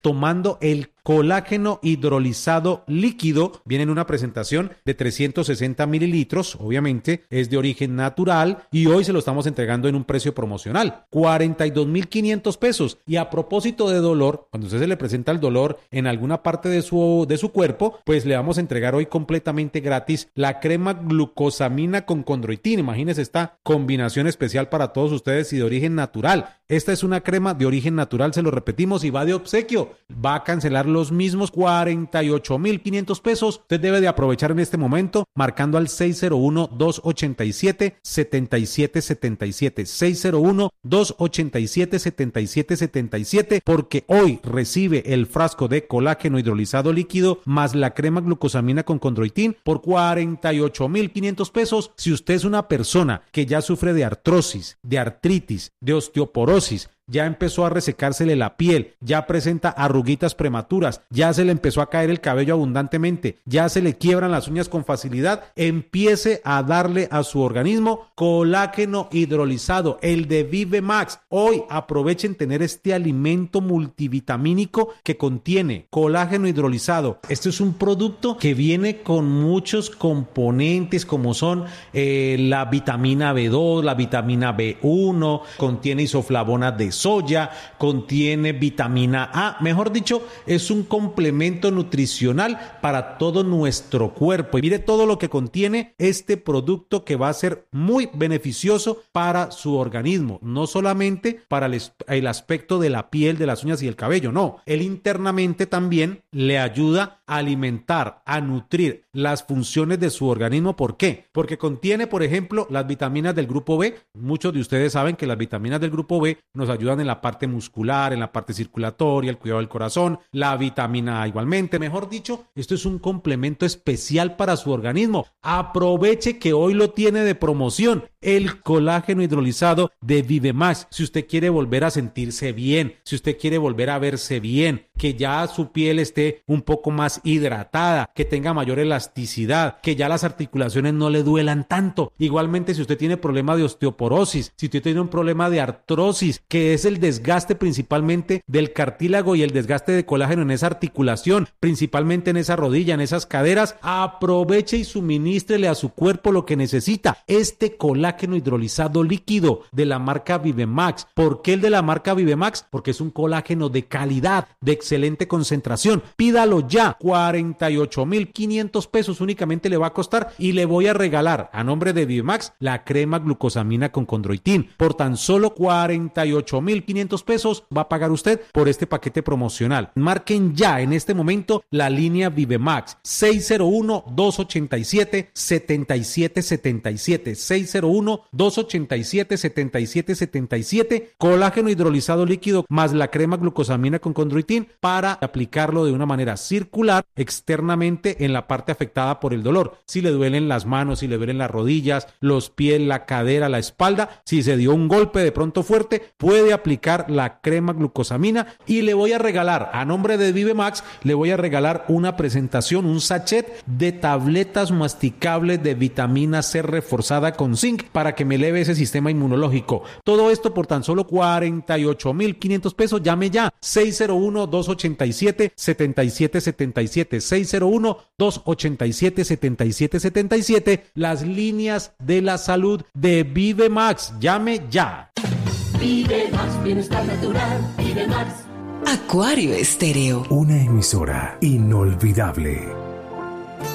tomando el colágeno hidrolizado líquido. Viene en una presentación de 360 mililitros, obviamente es de origen natural y hoy se lo estamos entregando en un precio promocional, 42,500 pesos. Y a propósito de dolor, cuando usted se le presenta el dolor en alguna parte de su cuerpo, pues le vamos a entregar hoy completamente gratis la crema glucosamina con condroitin. Imagínense esta combinación especial para todos ustedes y de origen natural. Esta es una crema de origen natural, se lo repetimos, y va de obsequio. Va a cancelar los mismos 48,500 pesos. Usted debe de aprovechar en este momento marcando al 601-287-7777. 601-287-7777, porque hoy recibe el frasco de colágeno hidrolizado líquido más la crema glucosamina con condroitin por 48,500 pesos. Si usted es una persona que ya sufre de artrosis, de artritis, de osteoporosis, ya empezó a resecársele la piel, ya presenta arruguitas prematuras, ya se le empezó a caer el cabello abundantemente, ya se le quiebran las uñas con facilidad, empiece a darle a su organismo colágeno hidrolizado, el de Vive Max. Hoy aprovechen tener este alimento multivitamínico que contiene colágeno hidrolizado. Este es un producto que viene con muchos componentes como son la vitamina B2, la vitamina B1, contiene isoflavonas de soya, contiene vitamina A, mejor dicho, es un complemento nutricional para todo nuestro cuerpo. Y mire todo lo que contiene este producto que va a ser muy beneficioso para su organismo, no solamente para el aspecto de la piel, de las uñas y el cabello, no, él internamente también le ayuda a alimentar, a nutrir las funciones de su organismo. ¿Por qué? Porque contiene, por ejemplo, las vitaminas del grupo B. Muchos de ustedes saben que las vitaminas del grupo B nos ayudan en la parte muscular, en la parte circulatoria, el cuidado del corazón, la vitamina A igualmente. Mejor dicho, esto es un complemento especial para su organismo. Aproveche que hoy lo tiene de promoción, el colágeno hidrolizado de Vive Max. Si usted quiere volver a sentirse bien, si usted quiere volver a verse bien, que ya su piel esté un poco más hidratada, que tenga mayor elasticidad, que ya las articulaciones no le duelan tanto. Igualmente, si usted tiene problema de osteoporosis, si usted tiene un problema de artrosis, que es el desgaste principalmente del cartílago y el desgaste de colágeno en esa articulación, principalmente en esa rodilla, en esas caderas, aproveche y suministrele a su cuerpo lo que necesita, este colágeno hidrolizado líquido de la marca Vive Max. ¿Por qué el de la marca Vive Max? Porque es un colágeno de calidad, de excelente concentración. Pídalo ya, 48,500 pesos únicamente le va a costar, y le voy a regalar a nombre de Vive Max la crema glucosamina con condroitin por tan solo 48,500 pesos. Va a pagar usted por este paquete promocional. Marquen ya en este momento la línea Vive Max 601-287-7777, 601-287-7777, colágeno hidrolizado líquido más la crema glucosamina con condroitin para aplicarlo de una manera circular externamente en la parte afectada por el dolor. Si le duelen las manos, si le duelen las rodillas, los pies, la cadera, la espalda, si se dio un golpe de pronto fuerte, puede aplicar la crema glucosamina. Y le voy a regalar, a nombre de Vive Max, le voy a regalar una presentación, un sachet de tabletas masticables de vitamina C reforzada con zinc para que me eleve ese sistema inmunológico. Todo esto por tan solo 48,500 pesos. Llame ya, 601-287-7777, 601-287-7777, las líneas de la salud de Vive Max. Llame ya. Vive Max, bienestar natural, Vive Max. Acuario Estéreo. Una emisora inolvidable.